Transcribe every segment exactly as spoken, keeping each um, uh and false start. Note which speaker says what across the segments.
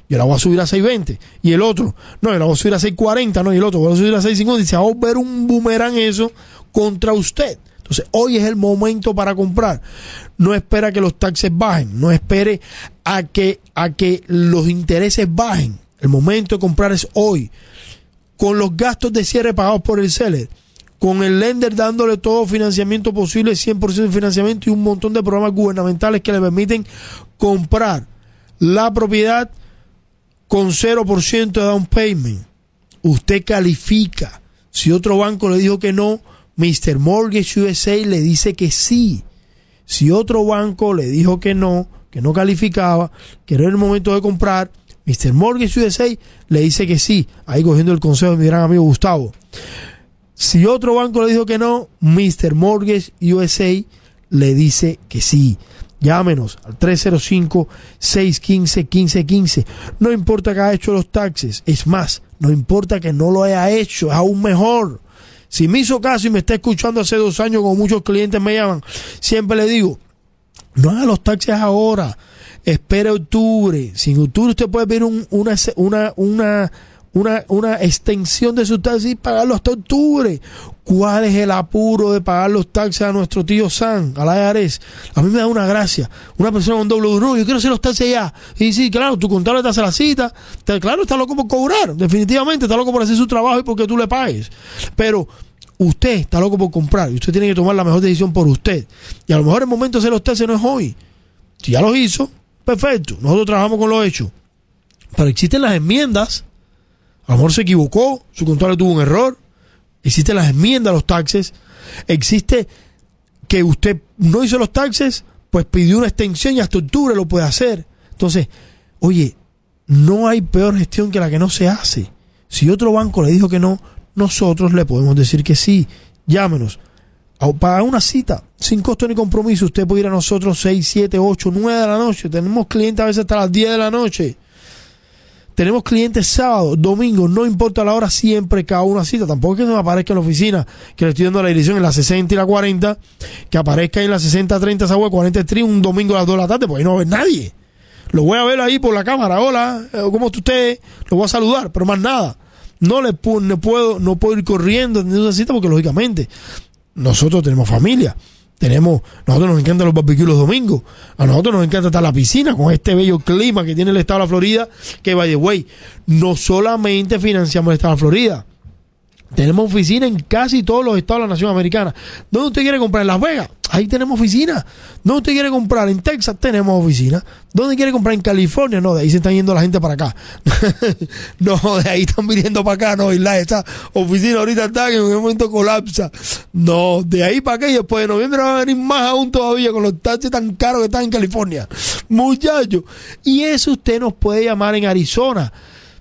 Speaker 1: yo la voy a subir a seis veinte. Y el otro, no, yo la voy a subir a seis cuarenta, no, y el otro, voy a subir a seis cincuenta. Y se va a ver un boomerang eso contra usted. Entonces, hoy es el momento para comprar. No espera que los taxes bajen, no espere a que, a que los intereses bajen. El momento de comprar es hoy. Con los gastos de cierre pagados por el seller, con el lender dándole todo financiamiento posible, cien por ciento de financiamiento y un montón de programas gubernamentales que le permiten comprar la propiedad con cero por ciento de down payment. Usted califica. Si otro banco le dijo que no, mister Mortgage U S A le dice que sí. Si otro banco le dijo que no, que no calificaba, que no era el momento de comprar, mister Mortgage U S A le dice que sí. Ahí cogiendo el consejo de mi gran amigo Gustavo. Si otro banco le dijo que no, mister Mortgage U S A le dice que sí. Llámenos al tres cero cinco, seis uno cinco, uno cinco uno cinco. No importa que haya hecho los taxes. Es más, no importa que no lo haya hecho. Es aún mejor. Si me hizo caso y me está escuchando hace dos años, como muchos clientes me llaman, siempre le digo, no haga los taxes ahora. Espere octubre. Si en octubre usted puede pedir un, una, una, una, una, una extensión de sus taxes y pagarlo hasta octubre. ¿Cuál es el apuro de pagar los taxes a nuestro tío Sam, a la I R S? A mí me da una gracia. Una persona con doble no, yo quiero hacer los taxes ya. Y sí, claro, tu contable te hace la cita. Te, claro, está loco por cobrar. Definitivamente está loco por hacer su trabajo y porque tú le pagues. Pero usted está loco por comprar y usted tiene que tomar la mejor decisión por usted. Y a lo mejor el momento de hacer los taxes no es hoy. Si ya los hizo, perfecto. Nosotros trabajamos con lo hecho. Pero existen las enmiendas. A lo mejor se equivocó, su contable tuvo un error. Existen las enmiendas a los taxes. Existe que usted no hizo los taxes, pues pidió una extensión y hasta octubre lo puede hacer. Entonces, oye, no hay peor gestión que la que no se hace. Si otro banco le dijo que no, nosotros le podemos decir que sí. Llámenos. Para una cita, sin costo ni compromiso, usted puede ir a nosotros seis, siete, ocho, nueve de la noche. Tenemos clientes a veces hasta las diez de la noche. Tenemos clientes sábados, domingos, no importa la hora, siempre cada una cita. Tampoco es que se me aparezca en la oficina, que le estoy dando la dirección en la sesenta y la cuarenta, que aparezca en la sesenta treinta, esa web cuarenta Street un domingo a las dos de la tarde, porque ahí no va a ver nadie. Lo voy a ver ahí por la cámara, hola, ¿cómo está usted? Lo voy a saludar, pero más nada. No le pu- no puedo, no puedo ir corriendo en esa cita porque lógicamente nosotros tenemos familia. Tenemos, nosotros nos encantan los barbecues los domingos. A nosotros nos encanta estar en la piscina con este bello clima que tiene el estado de la Florida. Que, by the way, no solamente financiamos el estado de la Florida. Tenemos oficina en casi todos los estados de la nación americana. ¿Dónde usted quiere comprar? En Las Vegas. Ahí tenemos oficina. ¿Dónde usted quiere comprar? En Texas tenemos oficina. ¿Dónde quiere comprar? En California. No, de ahí se están yendo la gente para acá. No, de ahí están viniendo para acá. No, ¿verdad? Esta oficina ahorita está que en un momento colapsa. No, de ahí para acá y después de noviembre va a venir más aún todavía con los taxes tan caros que están en California. Muchachos. Y eso usted nos puede llamar en Arizona.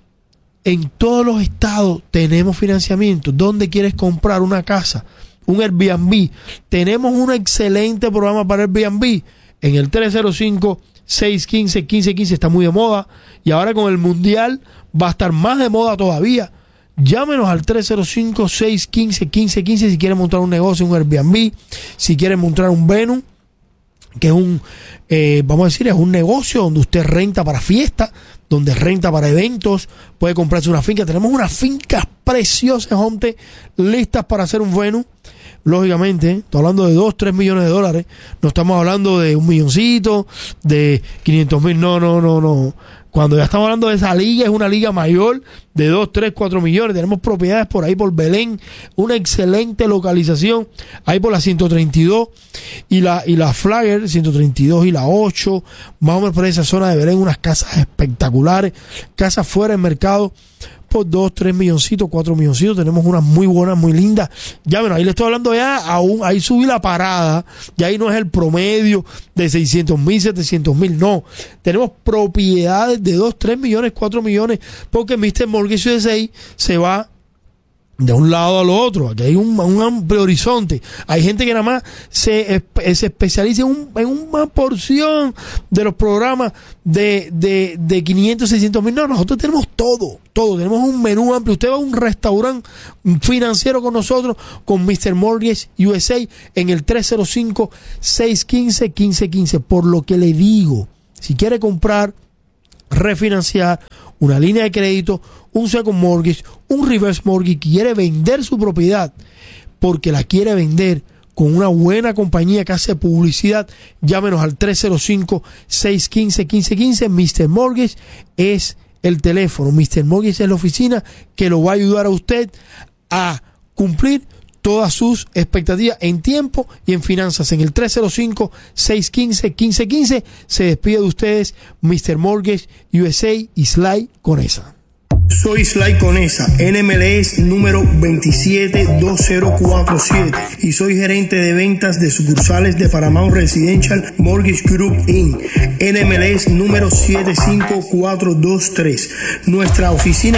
Speaker 1: En todos los estados tenemos financiamiento. ¿Dónde quieres comprar una casa? Un Airbnb. Tenemos un excelente programa para Airbnb. En el tres cero cinco, seis uno cinco, uno cinco uno cinco está muy de moda. Y ahora con el Mundial va a estar más de moda todavía. Llámenos al tres cero cinco, seis uno cinco, uno cinco uno cinco si quieren montar un negocio, un Airbnb. Si quieren montar un venue, que es un, eh, vamos a decir, es un negocio donde usted renta para fiestas, donde renta para eventos, puede comprarse una finca. Tenemos unas fincas preciosas, Jonte, listas para hacer un venue. Lógicamente, estoy hablando de dos, tres millones de dólares. No estamos hablando de un milloncito, de quinientos mil, no, no, no, no. Cuando ya estamos hablando de esa liga, es una liga mayor de dos, tres, cuatro millones. Tenemos propiedades por ahí por Belén, una excelente localización, ahí por la ciento treinta y dos y la, y la Flagger, ciento treinta y dos y la ocho, más o menos por esa zona de Belén, unas casas espectaculares, casas fuera del mercado, por dos, tres milloncitos, cuatro milloncitos. Tenemos unas muy buenas, muy lindas. Ya, bueno, ahí le estoy hablando ya, aún, ahí subí la parada, y ahí no es el promedio de seiscientos mil, setecientos mil, no. Tenemos propiedades de dos, tres millones, cuatro millones, porque mister Mortgage U S A se va de un lado a lo otro. Aquí hay un, un amplio horizonte. Hay gente que nada más se, se especializa en, un, en una porción de los programas de, de, de quinientos, seiscientos mil. No, nosotros tenemos todo, todo. Tenemos un menú amplio. Usted va a un restaurante financiero con nosotros, con mister Mortgage U S A en el tres cero cinco, seis uno cinco, uno cinco uno cinco. Por lo que le digo, si quiere comprar, refinanciar una línea de crédito, un second mortgage, un reverse mortgage, quiere vender su propiedad porque la quiere vender con una buena compañía que hace publicidad, llámenos al tres cero cinco, seis uno cinco, uno cinco uno cinco. mister Mortgage es el teléfono. mister Mortgage es la oficina que lo va a ayudar a usted a cumplir todas sus expectativas en tiempo y en finanzas. En el tres cero cinco, seis uno cinco, uno cinco uno cinco se despide de ustedes mister Mortgage U S A y Sly Conesa.
Speaker 2: Soy Sly Conesa, N M L S número veintisiete dos cero cuatro siete y soy gerente de ventas de sucursales de Paramount Residential Mortgage Group incorporated, N M L S número siete cinco cuatro dos tres. Nuestra oficina